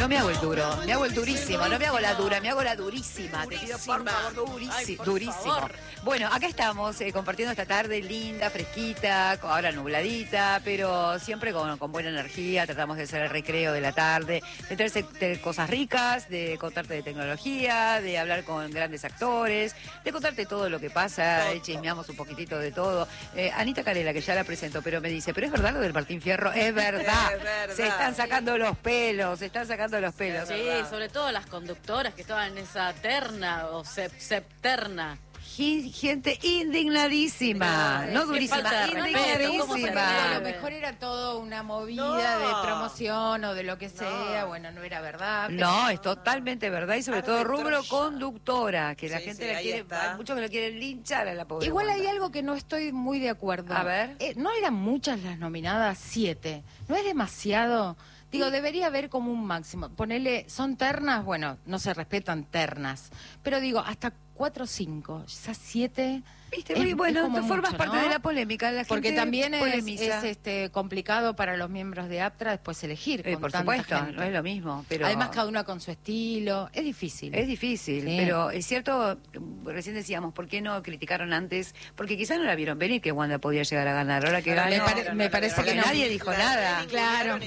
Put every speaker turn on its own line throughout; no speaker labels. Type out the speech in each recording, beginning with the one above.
No me hago el duro, me hago el durísimo, no me hago la dura, me hago la durísima. Te pido por favor, durísimo. Durísimo. Favor. Bueno, acá estamos compartiendo esta tarde linda, fresquita, ahora nubladita, pero siempre con buena energía. Tratamos de hacer el recreo de la tarde, de traerte cosas ricas, de contarte de tecnología, de hablar con grandes actores, de contarte todo lo que pasa, chismeamos un poquitito de todo. Anita Carela, que ya la presento, pero me dice, ¿pero es verdad lo del Martín Fierro? Es verdad.
Es verdad.
Se están sacando los pelos, se están sacando los pelos.
Sí, sobre todo las conductoras que estaban en esa terna o septerna.
Gente indignadísima, no durísima, indignadísima.
A lo mejor era todo una movida de promoción o de lo que sea, bueno, no era verdad. Pero...
No, es totalmente verdad y sobre todo rubro conductora, que la gente la quiere,
está.
hay muchos que lo quieren linchar a la pobre.
Igual
Wanda.
hay algo que no estoy muy de acuerdo.
A ver.
¿No eran muchas las nominadas? 7. ¿No es demasiado? Digo, debería haber como un máximo. Ponele, son ternas, bueno, no se respetan ternas. Pero digo, hasta 4 o 5, esas 7...
Viste, bueno, tú formas
mucho,
parte
¿no?
de la polémica, la gente
porque también
polemiza.
es complicado para los miembros de APTRA después elegir con
por
tanta
supuesto,
gente.
no es lo mismo. Pero
Además, cada una con su estilo, es difícil.
Es difícil,
Sí.
pero es cierto, recién decíamos, ¿por qué no criticaron antes? Porque quizás no la vieron venir que Wanda podía llegar a ganar. Ahora que ganó,
me parece
porque
que no.
nadie dijo nada.
Claro.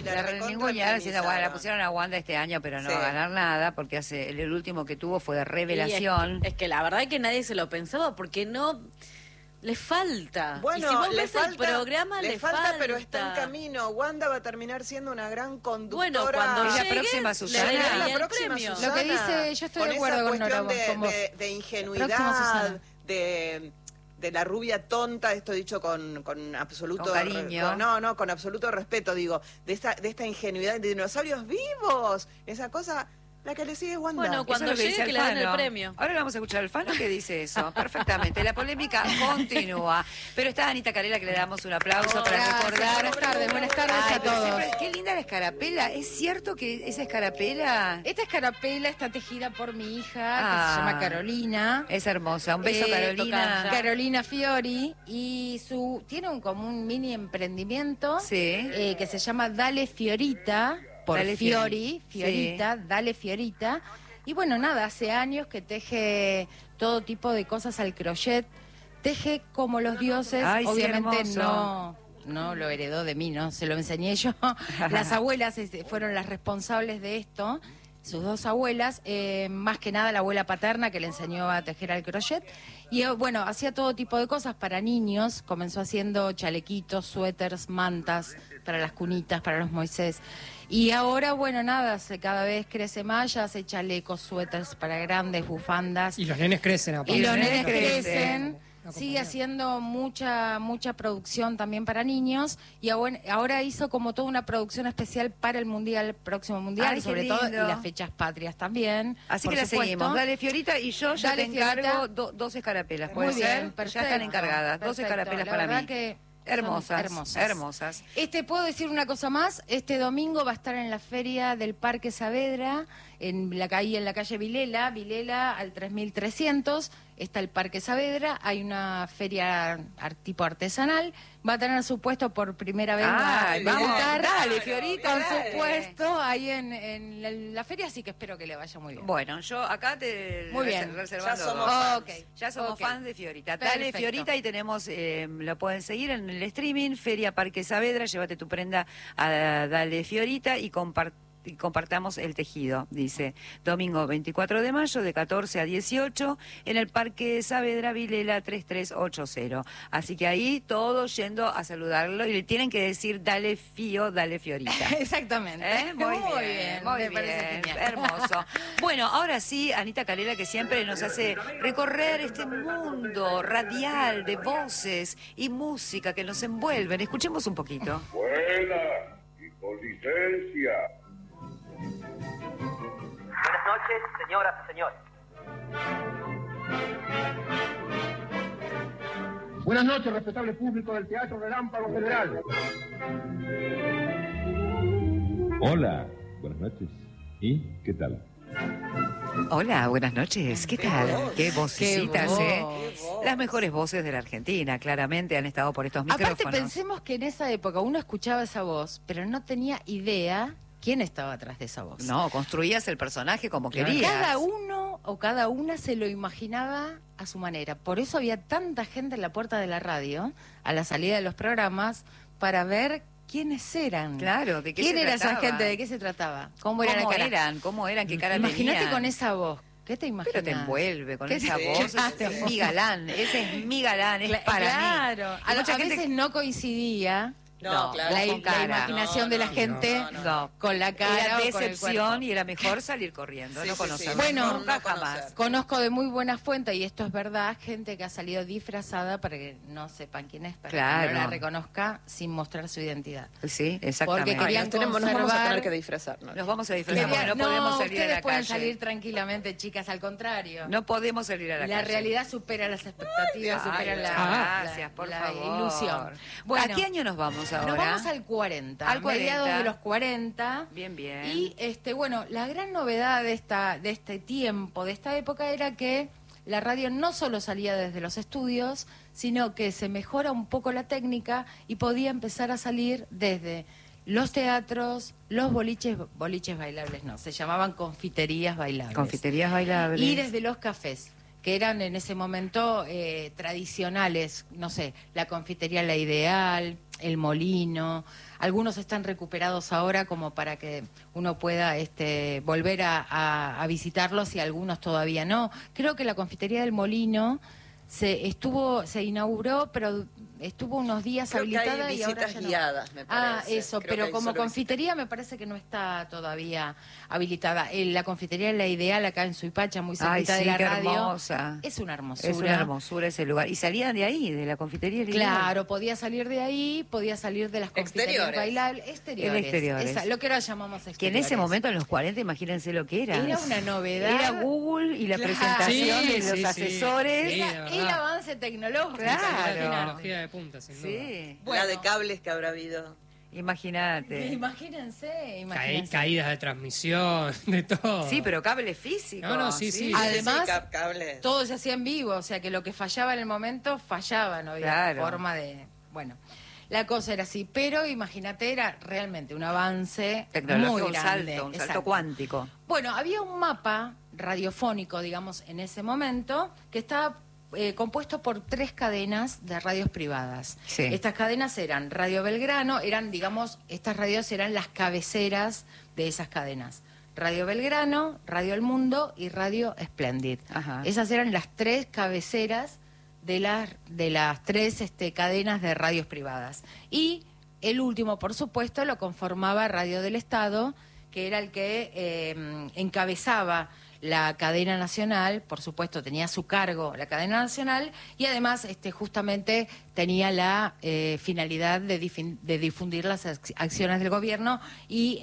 La pusieron a Wanda este año, pero no va a ganar nada, porque el último que tuvo fue de revelación.
Es que la verdad es que nadie se lo pensaba, porque no... Le falta.
Bueno,
y si vos
le
ves
falta,
el programa, le falta,
pero está en camino. Wanda va a terminar siendo una gran conductora.
Bueno, cuando
¿Es la
llegue,
próxima Susana?
le
Es
daría
la
el
próxima
premio.
Susana.
Lo que dice, yo estoy
con
de acuerdo
esa
con
cuestión
Nora, con vos.
de
Próxima
ingenuidad,
Susana.
de la rubia tonta, esto dicho con absoluto...
Con cariño.
Con absoluto respeto, digo, de esta ingenuidad de dinosaurios vivos, esa cosa... La que le sigue Wanda.
Bueno, cuando
Eso es lo
llegue
dice
que le den el
Alfano.
premio.
Ahora le vamos a escuchar al Fano que dice eso. Perfectamente. La polémica continúa. Pero está Anita Carela, que le damos un aplauso para recordar.
Buenas tardes
Ay,
a
pero
todos.
siempre, qué linda la escarapela. ¿Es cierto que esa escarapela
Esta escarapela está tejida por mi hija,
Ah.
que se llama Carolina.
es hermosa? Un beso, Carolina.
Carolina Fiori, y tiene como un mini emprendimiento
Sí.
que se llama Dale Fiorita, por
Dale
Fiori,
Fiori.
Fiorita, Dale Fiorita. Y bueno, nada, hace años que teje todo tipo de cosas al crochet, teje como los dioses,
Ay, sí,
obviamente
hermoso.
no lo heredó de mí, no se lo enseñé yo. Las abuelas fueron las responsables de esto, sus dos abuelas, más que nada la abuela paterna que le enseñó a tejer al crochet. Y bueno, hacía todo tipo de cosas para niños, comenzó haciendo chalequitos, suéteres, mantas para las cunitas, para los Moisés. Y ahora, bueno, nada, cada vez crece más, ya hace chalecos, suéteres para grandes, bufandas.
Y los nenes crecen, aparte.
Y los
nenes
nenes
crecen.
crecen. Sigue haciendo mucha producción también para niños y ahora hizo como toda una producción especial para el próximo mundial,
Ay, qué
sobre todo, y
lindo.
las fechas patrias también.
Así
por
que la
supuesto.
seguimos. Dale, Fiorita, y yo ya
Dale,
te encargo
Fiorita.
dos escarapelas. ¿Puede
Muy
ser?
bien, perfecto.
Ya están encargadas. Dos
Perfecto.
escarapelas
La
para
verdad
mí.
que son
Hermosas,
hermosas.
hermosas.
Puedo decir una cosa más. Este domingo va a estar en la feria del Parque Saavedra, en la calle Vilela al 3300. Está el Parque Saavedra, hay una feria tipo artesanal. Va a tener su puesto por primera vez.
Ay,
va a
vamos,
estar
dale, Fiorita,
con
dale.
su puesto ahí en la feria, así que espero que le vaya muy bien.
Bueno, yo acá te
Muy bien.
reservando.
Ya somos
dos.
fans.
Ok,
Ya somos
ok.
fans de Fiorita. Dale,
Perfecto.
Fiorita, y tenemos, lo pueden seguir en el streaming, Feria Parque Saavedra, llévate tu prenda a Dale Fiorita y compartamos el tejido, dice. Domingo 24 de mayo, de 14 a 18, en el Parque Saavedra, Vilela 3380. Así que ahí todos yendo a saludarlo y le tienen que decir dale Fío, dale Fiorita.
Exactamente.
Muy bien,
me parece genial.
hermoso. Bueno, ahora sí, Anita Carela, que siempre nos hace recorrer este mundo radial de voces y música que nos envuelven. Escuchemos un poquito.
Buena y con licencia.
Buenas noches, señoras y señores.
Buenas noches, respetable público del Teatro Relámpago Federal.
Hola, buenas noches. ¿Y qué tal?
Hola, buenas noches. ¿Qué tal? Qué vocecitas,
Qué voz.
Las mejores voces de la Argentina, claramente, han estado por estos micrófonos.
Aparte, pensemos que en esa época uno escuchaba esa voz, pero no tenía idea quién estaba atrás de esa voz.
No, construías el personaje como querías.
Cada uno o cada una se lo imaginaba a su manera. Por eso había tanta gente en la puerta de la radio, a la salida de los programas, para ver quiénes eran.
Claro, ¿de qué
¿Quién
se
era
trataba?
esa gente? ¿De qué se trataba? ¿Cómo era la cara?
¿Cómo eran? ¿Qué cara
Imagínate
tenían?
con esa voz. ¿Qué te imaginas?
Pero te envuelve con
¿Qué
esa
te-
voz.
Claro.
Ese es mi galán. Ese es mi galán. Es para mí.
Claro.
Y mucha
A
gente-
veces no coincidía
No, claro.
la,
con
la
cara.
imaginación de la gente
No.
con la cara
Era
o con el
decepción
cuerpo.
y era mejor salir corriendo,
Sí,
no
sí,
conocerlo.
sí.
Bueno,
nunca
no
jamás.
conocer.
Conozco de muy buena fuente, y esto es verdad, gente que ha salido disfrazada para que no sepan quién es, para
Claro.
que no la reconozca sin mostrar su identidad.
Sí, exactamente.
Porque querían
Nos vamos a
conservar-
tener que disfrazarnos.
Nos vamos a disfrazar porque
Querían-
no podemos salir a
ustedes
la
pueden
calle.
salir tranquilamente, chicas, al contrario.
No podemos salir a la
La
calle.
realidad supera las expectativas,
Ay,
supera
gracias, por
la
favor.
ilusión.
¿A qué año nos vamos ahora?
Nos vamos al 40,
Al 40.
mediados de los 40.
Bien, bien.
Y bueno, la gran novedad de este tiempo, de esta época, era que la radio no solo salía desde los estudios, sino que se mejora un poco la técnica y podía empezar a salir desde los teatros, los boliches bailables no, se llamaban confiterías bailables.
Confiterías bailables.
Y desde los cafés, que eran en ese momento tradicionales, no sé, la confitería La Ideal, el Molino, algunos están recuperados ahora como para que uno pueda volver a visitarlos y algunos todavía no. Creo que la confitería del Molino se inauguró, pero estuvo unos días
Creo que
habilitada
hay
y ahora
visitas
ya no.
guiadas, me parece.
Eso,
Creo que
pero
hay
como
solo
confitería me parece que no está todavía habilitada. La confitería La Ideal acá en Suipacha, muy
Ay,
cerquita
sí,
de la
qué
radio.
hermosa.
Es una hermosura.
Es una hermosura ese lugar. Y salían de ahí, de la confitería.
Claro, podía salir de ahí, podía salir de las confiterías
Exteriores.
bailables, exteriores.
El exteriores.
Lo que ahora llamamos
Que en
exteriores.
ese momento, en los 40, imagínense lo que era.
Era una novedad.
Era Google y la
Claro.
presentación de los
Sí, sí,
asesores.
sí.
Era
de
el
verdad.
avance tecnológico.
Claro.
Tecnología de punta, sin duda.
Sí,
La de cables que habrá habido.
imagínate.
Imagínense.
Caídas de transmisión, de todo.
Sí, pero cables físicos.
No, sí, sí.
Además,
cables.
todo se hacía en vivo, o sea que lo que fallaba en el momento, fallaba, no había
Claro.
forma de... Bueno, la cosa era así, pero imagínate, era realmente un avance
Tecnología,
muy grande.
un salto
Exacto.
cuántico.
Bueno, había un mapa radiofónico, digamos, en ese momento, que estaba compuesto por 3 cadenas de radios privadas.
Sí.
Estas cadenas eran Radio Belgrano, estas radios eran las cabeceras de esas cadenas. Radio Belgrano, Radio El Mundo y Radio Splendid.
Ajá.
Esas eran las 3 cabeceras de las 3 cadenas de radios privadas. Y el último, por supuesto, lo conformaba Radio del Estado, que era el que encabezaba la cadena nacional, por supuesto tenía a su cargo la cadena nacional y además justamente tenía la finalidad de difundir las acciones del gobierno y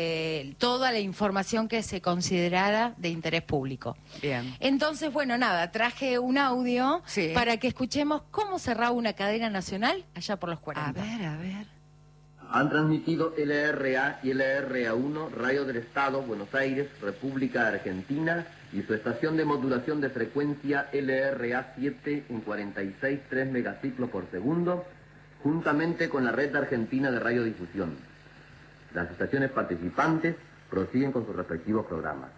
toda la información que se considerara de interés público.
Bien.
Entonces, bueno, nada, traje un audio
Sí.
para que escuchemos cómo cerraba una cadena nacional allá por los 40.
A ver.
Han transmitido LRA y LRA1, Radio del Estado, Buenos Aires, República Argentina, y su estación de modulación de frecuencia LRA7 en 46,3 megaciclos por segundo, juntamente con la Red Argentina de Radiodifusión. Las estaciones participantes prosiguen con sus respectivos programas.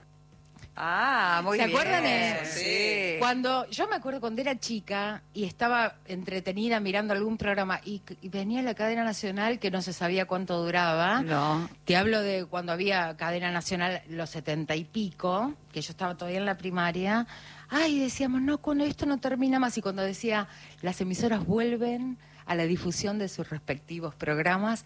Ah, muy
¿Se
bien.
acuerdan?
Sí.
Yo me acuerdo cuando era chica y estaba entretenida mirando algún programa y venía la cadena nacional que no se sabía cuánto duraba.
No.
Te hablo de cuando había cadena nacional los 70 y pico, que yo estaba todavía en la primaria. Ay, decíamos, no, con esto no termina más. Y cuando decía, las emisoras vuelven a la difusión de sus respectivos programas.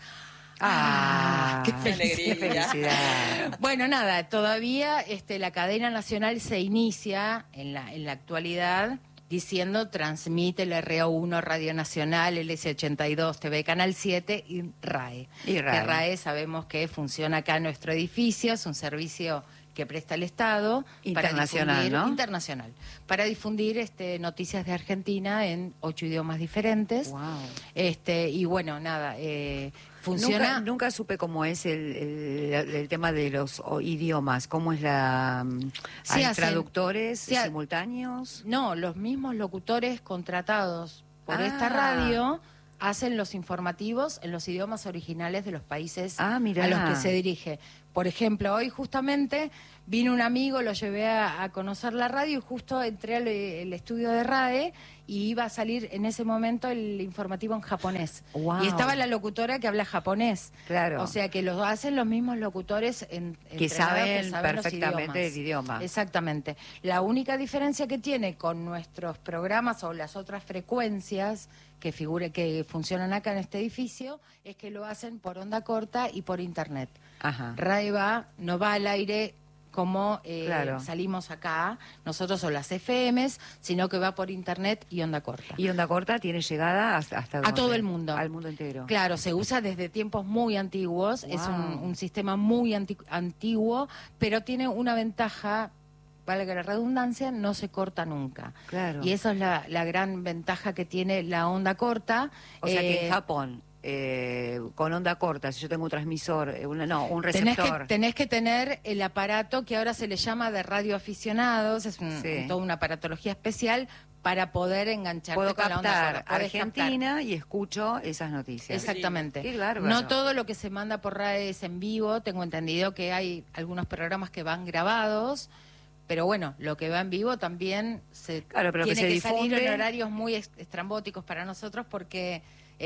¡Qué felicidad!
alegría.
Felicidad.
Bueno, nada, todavía la cadena nacional se inicia en la actualidad diciendo transmite el RA1, Radio Nacional, LS82, TV Canal 7 y RAE.
Y RAE.
Que RAE sabemos que funciona acá en nuestro edificio, es un servicio que presta el Estado
Internacional,
para difundir,
¿no?
internacional, para difundir noticias de Argentina en 8 idiomas diferentes.
Wow.
Y bueno, nada, funciona.
Nunca supe cómo es el tema de los idiomas. ¿Cómo es
Se
¿Hay
hacen-
traductores
se ha-
simultáneos?
No, los mismos locutores contratados por
Ah.
esta radio hacen los informativos en los idiomas originales de los países
mirá.
a los que se dirige. Por ejemplo, hoy justamente vino un amigo, lo llevé a conocer la radio y justo entré al el estudio de RAE y iba a salir en ese momento el informativo en japonés.
Wow.
Y estaba la locutora que habla japonés.
Claro.
O sea que lo hacen los mismos locutores
Que saben
los
perfectamente
idiomas.
el idioma.
Exactamente. La única diferencia que tiene con nuestros programas o las otras frecuencias que funcionan acá en este edificio es que lo hacen por onda corta y por internet.
Ajá.
RAE no va al aire como
Claro.
salimos acá, nosotros o las FMs, sino que va por internet y onda corta.
Y onda corta tiene llegada hasta
A
dónde?
todo el mundo.
Al mundo entero.
Claro, se usa desde tiempos muy antiguos, es
Wow.
un sistema muy antiguo, pero tiene una ventaja, valga la redundancia, no se corta nunca.
Claro.
Y esa es la gran ventaja que tiene la onda corta.
O sea que en Japón, con onda corta, si yo tengo un transmisor, un receptor.
Tenés que tener el aparato que ahora se le llama de radioaficionados, es
Sí.
toda una aparatología especial para poder engancharte
Puedo
con la onda
captar
corta. Podés
Argentina y escucho esas noticias.
Exactamente.
Qué bárbaro.
No todo lo que se manda por RAE es en vivo. Tengo entendido que hay algunos programas que van grabados, pero bueno, lo que va en vivo también
Claro, pero
tiene
que se
que salir
difunde.
en horarios muy estrambóticos para nosotros porque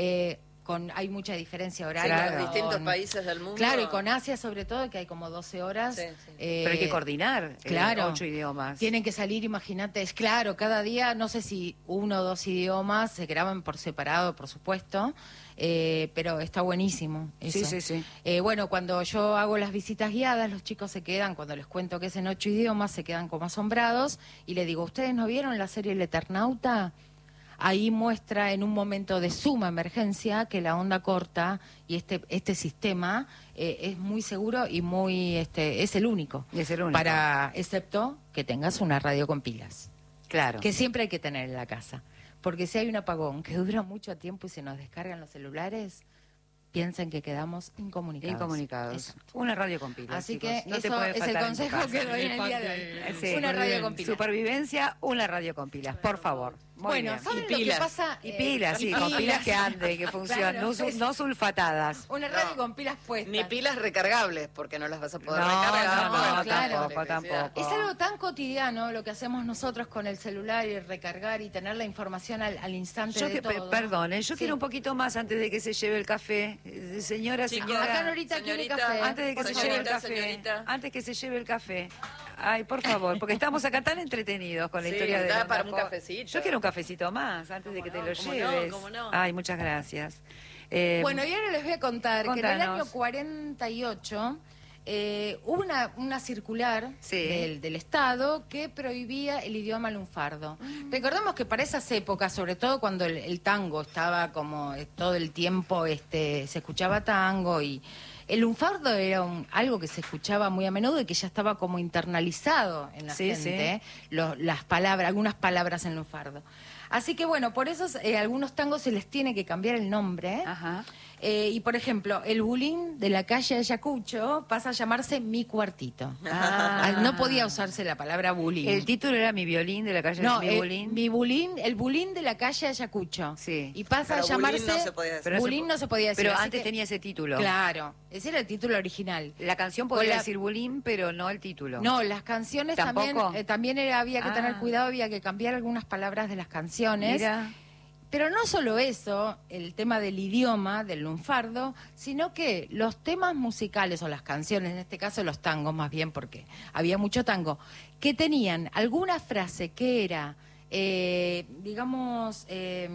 hay mucha diferencia horaria.
Claro.
Los distintos
con-
países del mundo.
Claro, y con Asia sobre todo, que hay como 12 horas.
Sí, sí.
Pero hay que coordinar
claro.
8 idiomas.
Tienen que salir, imagínate, es claro, cada día, no sé si 1 o 2 idiomas, se graban por separado, por supuesto, pero está buenísimo eso.
Sí, sí, sí.
Bueno, cuando yo hago las visitas guiadas, los chicos se quedan, cuando les cuento que es en 8 idiomas, se quedan como asombrados, y le digo, ¿ustedes no vieron la serie El Eternauta? Ahí muestra en un momento de suma emergencia que la onda corta y este sistema es muy seguro y muy es el único.
Es el único.
Excepto que tengas una radio con pilas.
Claro.
Que siempre hay que tener en la casa. Porque si hay un apagón que dura mucho tiempo y se nos descargan los celulares, piensen que quedamos incomunicados.
Incomunicados.
Exacto.
Una radio con pilas.
Así
chicos.
que
No te
eso
puede
es el
faltar en tu
consejo
casa.
que doy en el
El
día
pack
de
de-
hoy.
Sí.
Una radio con pilas.
Supervivencia, una radio con pilas, por favor. Muy
Bueno,
bien.
¿saben
Y
lo que
pilas.
pasa?
Y pilas, sí, con pilas que anden, que funcionen,
Claro,
no sulfatadas.
Una radio con pilas puestas.
Ni pilas recargables, porque no las vas a poder
No,
recargar.
no,
porque
no,
tienen
claro.
electricidad.
Tampoco.
Es algo tan cotidiano lo que hacemos nosotros con el celular y recargar y tener la información al instante de todo.
Perdón, yo
Sí.
quiero un poquito más antes de que se lleve el café. Señora,
Sí,
señora.
Acá Norita quiere
Señorita,
café.
Antes de que se lleve el
Señorita,
café.
señorita.
Antes que se lleve el café. Ay, por favor, porque estamos acá tan entretenidos con la
Sí,
historia de
da
los
para un
Napo.
cafecito.
Yo quiero un cafecito más antes de que te lo
¿Cómo no?
lleves.
¿Cómo no?
Ay, muchas gracias.
Bueno, y ahora les voy a contar que en el
Contanos.
año 48 hubo una circular
Sí.
del Estado que prohibía el idioma lunfardo. Recordemos que para esas épocas, sobre todo cuando el tango estaba como todo el tiempo se escuchaba tango y el lunfardo era algo que se escuchaba muy a menudo y que ya estaba como internalizado en la
Sí,
gente, las palabras, algunas palabras en lunfardo. Así que bueno, por eso algunos tangos se les tiene que cambiar el nombre.
Ajá.
Y por ejemplo, el bulín de la calle Ayacucho pasa a llamarse Mi Cuartito.
Ah.
No podía usarse la palabra bulín.
El título era Mi violín de la calle
No,
Mi Bulín.
el bulín de la calle Ayacucho.
Sí.
Y pasa
Pero
a llamarse.
bulín no se podía decir.
Pero
bulín no se podía decir.
Pero
así
antes
que-
tenía ese título.
Claro, ese era el título original.
La canción
Con
podría
la-
decir bulín, pero no el título.
No, las canciones
¿Tampoco?
también había que tener
Ah.
cuidado, había que cambiar algunas palabras de las canciones.
Mira.
Pero no solo eso, el tema del idioma, del lunfardo, sino que los temas musicales o las canciones, en este caso los tangos más bien, porque había mucho tango, que tenían alguna frase que era, digamos,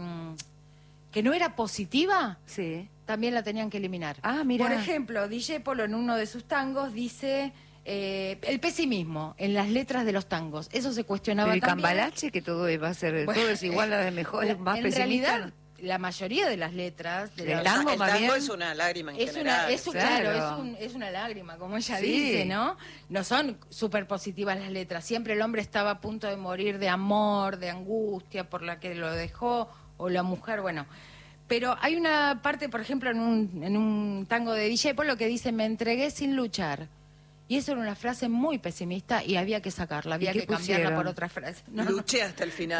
que no era positiva,
Sí.
también la tenían que eliminar.
Ah, mira.
Por ejemplo, Dijépolo en uno de sus tangos dice el pesimismo en las letras de los tangos. Eso se cuestionaba
Pero el
también.
cambalache, que todo va a ser,
Bueno,
todo es igual a de mejor, es más
en
pesimista.
realidad, la mayoría de las letras de
El
los-
tango
el
más
tango
bien
es una lágrima en
es
general.
Claro.
claro, es una lágrima, como ella
Sí.
dice, ¿no? No son súper positivas las letras. Siempre el hombre estaba a punto de morir de amor, de angustia por la que lo dejó, o la mujer, bueno. Pero hay una parte, por ejemplo, en un tango de Dijépolo que dice, me entregué sin luchar. Y eso era una frase muy pesimista y había que sacarla, había
qué
que cambiarla
pusieron?
por otra frase.
Luché hasta el final.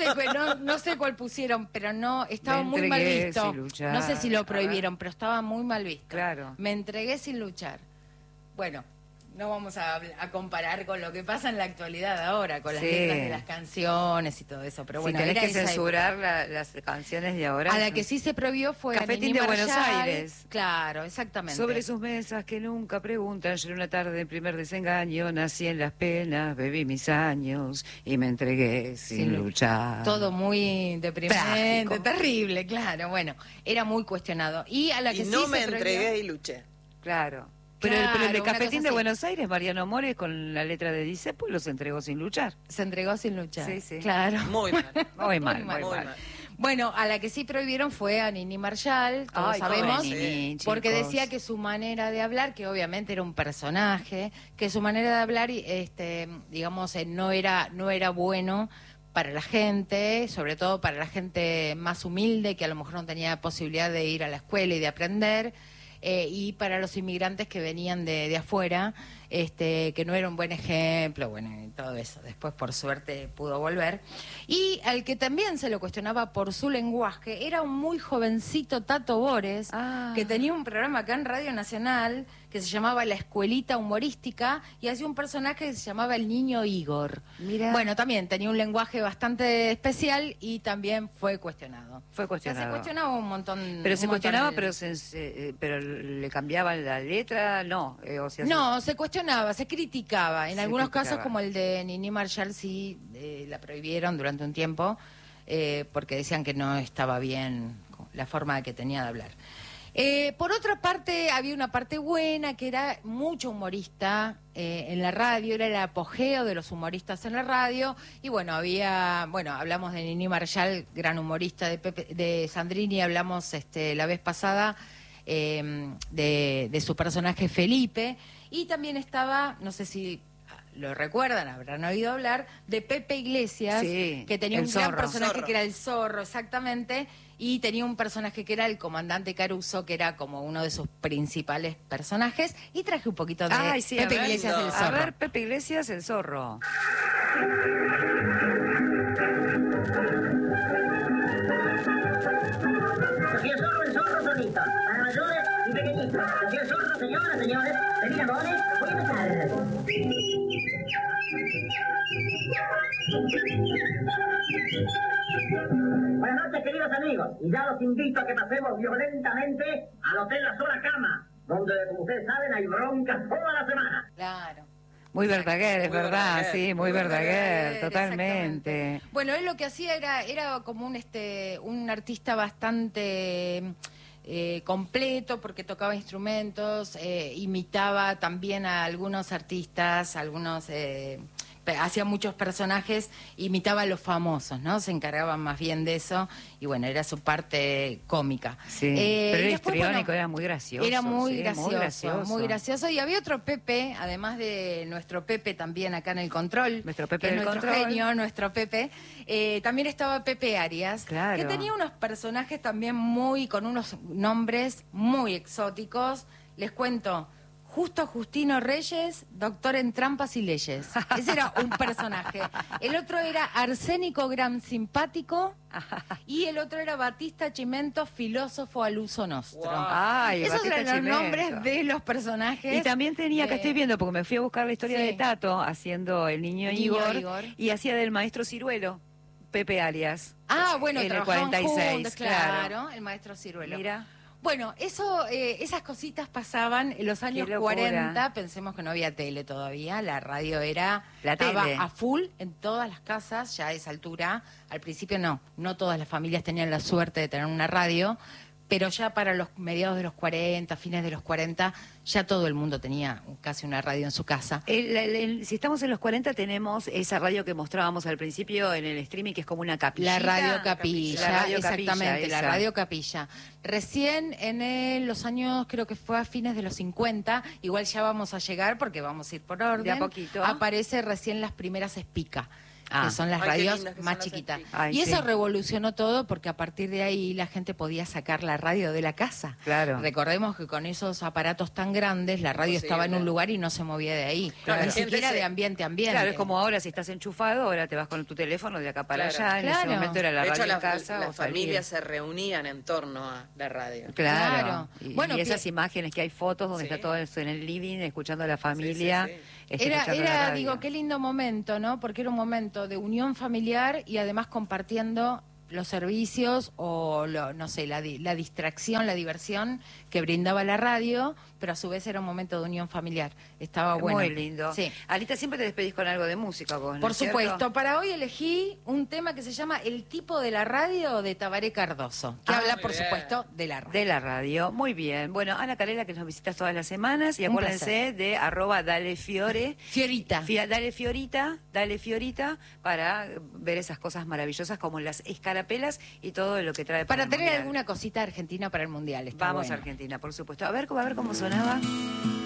No sé cuál pusieron, pero no, estaba
Me
muy mal
entregué
visto.
sin luchar.
No sé si lo prohibieron, pero estaba muy mal visto.
Claro.
Me entregué sin luchar. Bueno, no vamos a comparar con lo que pasa en la actualidad ahora, con las
Sí.
letras de las canciones y todo eso. Pero bueno,
si tenés
era
que
esa
censurar las canciones de ahora.
época. A la que sí se prohibió fue a
Cafetín
Nini
de Buenos
Marshall.
Aires.
Claro, exactamente.
Sobre sus mesas que nunca preguntan, ayer una tarde de primer desengaño, nací en las penas, bebí mis años y me entregué sin luchar.
Todo muy deprimente,
Trágico.
terrible, claro. Bueno, era muy cuestionado. Y a la que
Y
sí
no
se
me
prohibió-
entregué y luché.
Claro. Pero,
Claro,
pero el de
una
Cafetín
cosa
de
así.
Buenos Aires, Mariano Mores, con la letra de Dice, pues los entregó sin luchar.
Se entregó sin luchar.
Sí, sí.
Claro.
Muy mal.
Muy mal,
mal.
muy
Muy
mal.
mal.
Bueno, a la que sí prohibieron fue a Nini Marshall, todos
Ay,
sabemos,
pobre Nini,
porque
chicos.
decía que su manera de hablar, que obviamente era un personaje, que su manera de hablar, digamos, no era bueno para la gente, sobre todo para la gente más humilde, que a lo mejor no tenía posibilidad de ir a la escuela y de aprender, y para los inmigrantes que venían de afuera, que no era un buen ejemplo, bueno, y todo eso. Después, por suerte, pudo volver. Y al que también se lo cuestionaba por su lenguaje era un muy jovencito Tato Bores, que tenía un programa acá en Radio Nacional que se llamaba La Escuelita Humorística y hacía un personaje que se llamaba El Niño Igor.
Mira.
Bueno, también tenía un lenguaje bastante especial y también fue cuestionado.
Fue
O sea,
cuestionado.
se cuestionaba un montón.
Pero se
un montón
cuestionaba,
el-
pero le cambiaban la letra, no. O sea,
No, se cuestionaba, se criticaba. En
Se
algunos
criticaba.
casos, como el de Nini Marshall, sí la prohibieron durante un tiempo porque decían que no estaba bien la forma que tenía de hablar. Por otra parte, había una parte buena, que era mucho humorista en la radio, era el apogeo de los humoristas en la radio, y bueno, hablamos de Nini Marshall, gran humorista, de Sandrini, hablamos la vez pasada de su personaje Felipe, y también estaba, no sé si lo recuerdan, habrán oído hablar, de Pepe Iglesias,
Sí,
que tenía
el
un gran
zorro.
personaje
Zorro.
que era el zorro, exactamente, y tenía un personaje que era el comandante Caruso, que era como uno de sus principales personajes, y traje un poquito de
Ay, sí,
Pepe
a ver,
Iglesias del
A
zorro.
ver, Pepe Iglesias, el zorro.
Aquí el zorro solito, para mayores y pequeñitos. Aquí el zorro, señoras, señores, venid amores, voy a empezar. Buenas noches, queridos amigos, y ya los invito a que pasemos violentamente al Hotel La Sola Cama, donde, como ustedes saben, hay broncas toda la semana.
Claro.
Muy Verdaguer, es
Muy
verdad,
Verdaguer,
sí, muy
muy
Verdaguer, totalmente.
Exactamente. Bueno, él lo que hacía era como un artista bastante completo, porque tocaba instrumentos, imitaba también a algunos artistas, hacía muchos personajes, imitaba a los famosos, ¿no? Se encargaban más bien de eso, y bueno, era su parte cómica.
Sí, pero
Y
era
después,
histriónico,
bueno,
era muy gracioso.
era muy
sí,
gracioso, muy gracioso. Y había otro Pepe, además de nuestro Pepe también acá en el control.
Nuestro Pepe
que es
del
nuestro
control.
genio, nuestro Pepe. También estaba Pepe Arias,
Claro.
que tenía unos personajes también con unos nombres muy exóticos. Les cuento. Justo Justino Reyes, doctor en trampas y leyes. Ese era un personaje. El otro era Arsénico Gran Simpático y el otro era Batista Chimento, filósofo al uso nostro.
Ay,
Esos
Batista
eran los
Chimento.
nombres de los personajes.
Y también tenía, acá
de-
estoy viendo, porque me fui a buscar la historia
Sí.
de Tato, haciendo el niño
El niño
Igor,
Igor.
y hacía del maestro Ciruelo, Pepe Arias.
Ah, bueno,
en el
trabajaban
46,
juntos, claro, el maestro Ciruelo.
Mira.
Bueno, esas cositas pasaban en los años
locura.
40, pensemos que no había tele todavía, la radio estaba
tele.
a full en todas las casas, ya a esa altura, al principio no todas las familias tenían la suerte de tener una radio, pero ya para los mediados de los 40, fines de los 40, ya todo el mundo tenía casi una radio en su casa.
Si estamos en los 40 tenemos esa radio que mostrábamos al principio en el streaming, que es como una capilla.
La radio capilla,
La radio capilla,
exactamente, la
esa.
radio capilla. Recién en los años, creo que fue a fines de los 50, igual ya vamos a llegar porque vamos a ir por orden.
De a poquito.
Aparece recién las primeras Espica,
Ah.
que son las
Ay, qué
radios
lindas que son
más
las
chiquitas.
stick.
Ay,
Y eso
sí.
revolucionó todo porque a partir de ahí la gente podía sacar la radio de la casa.
Claro.
Recordemos que con esos aparatos tan grandes, la radio
Imposible.
estaba en un lugar y no se movía de ahí.
Claro,
Ni
la gente
siquiera
se-
de ambiente a ambiente.
Claro, es como ahora, si estás enchufado, ahora te vas con tu teléfono de acá para
Claro.
allá. En ese
Claro.
momento era la
De
radio
hecho,
en casa. o
las
salir.
familias se reunían en torno a la radio.
Claro.
Claro.
Y,
Bueno,
y esas
pi-
imágenes que hay fotos donde
Sí.
está todo eso en el living, escuchando a la familia.
Sí, sí,
escuchando la radio.
digo, qué lindo momento, ¿no? Porque era un momento de unión familiar y además compartiendo los servicios o, no sé, la distracción, la diversión que brindaba la radio, pero a su vez era un momento de unión familiar. Estaba bueno.
Muy lindo.
Sí.
Alita, siempre te despedís con algo de música vos, ¿no
Por
es cierto?
supuesto, para hoy elegí un tema que se llama El tipo de la radio de Tabaré Cardoso, que habla,
muy
por
bien.
supuesto, de la radio.
De la radio, muy bien. Bueno, Ana Carela, que nos visitas todas las semanas, y
Un
acuérdense de @dalefiore,
Fiorita.
Dale Fiorita, para ver esas cosas maravillosas como las escarapelas y todo lo que trae
Para
el
tener
Mundial.
alguna cosita argentina para el Mundial. Está
Vamos
bueno.
a Argentina, por supuesto. A ver cómo sonaba.